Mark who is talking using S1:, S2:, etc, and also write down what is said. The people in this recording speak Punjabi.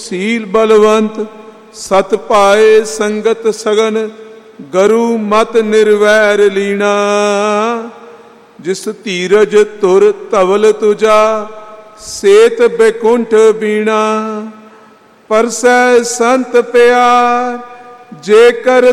S1: ਸੀਲ ਬਲਵੰਤ, ਸਤ ਪਾਏ ਸੰਗਤ ਸਗਨ, ਗਰੂ ਮਤ ਨਿਰਵੈਰ ਲੀਣਾ। ਜਿਸ ਧੀਰਜ ਤੁਰ ਧਵਲ ਤੁਜਾ, ਸੇਤ ਬੈਕੁੰਠ ਬੀਣਾ। ਪਰਸੈ ਸੰਤ ਪਿਆਰ, ਜੇਕਰ